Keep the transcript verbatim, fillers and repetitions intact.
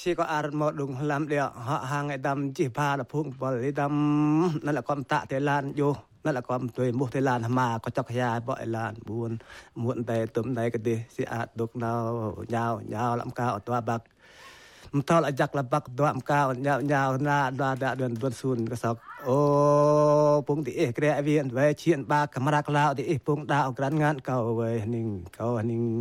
chỉ có ăn một đồng làm được họ hàng ngày đâm chỉ pha là phun vào lấy đâmนั่นแหละความตะเทลานอยู่นั่นแหละความตัวมุเทลานมาก็จักยาบ่อยลานบุญมุนแต่ตุ่มใดก็ดีสิอาจดุกนาวยาวยาวลำกาตัวบักมันทอลจักละบักตัวลำกาวยาวยาวหน้าดาดาเดือนดวนซุนก็สอกโอ้ปุ่งที่เอกระเวียนไว้เชียนบากกมรักลาวที่ปุ่งดาวกรันงานเก่าไว้นิ่งเก่านิ่ง